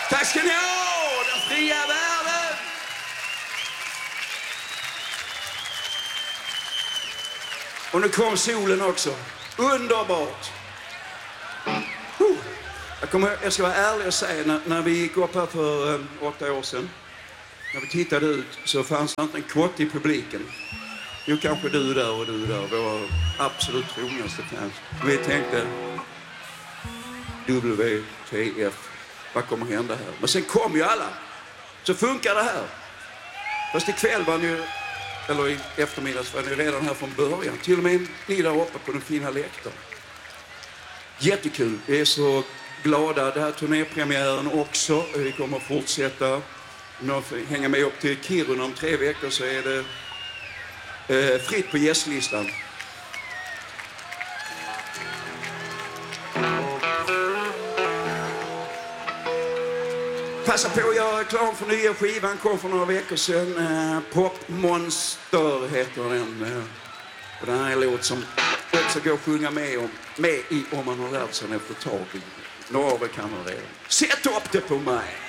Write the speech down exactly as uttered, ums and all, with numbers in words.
Tack ska ni ha, den fria världen! Och nu kom solen också. Underbart! Jag, kommer, jag ska vara ärlig och säga, när, när vi gick upp här för um, åtta år sedan, när vi tittade ut så fanns det inte en kvart i publiken. Jo, kanske du där och du där, våra absolut trognaste fans. Vi tänkte, W T F, vad kommer hända här? Men sen kom ju alla, så funkar det här. Fast ikväll var ni, eller i eftermiddags var ni redan här från början. Till och med ni där uppe på den fina läktaren. Jättekul, vi är så glada. Det här turnépremiären också. Vi kommer att fortsätta. Om jag får hänga med upp till Kiruna om tre veckor så är det eh, fritt på gästlistan. Passa på att göra reklam för nya skivan. Kom för några veckor sedan. Eh, Popmonster heter den. Eh, och den här är en låt som också går att sjunga med, om, med i om man har lärt sig efter ett tag. Några kan man redan. Sätt upp det på mig!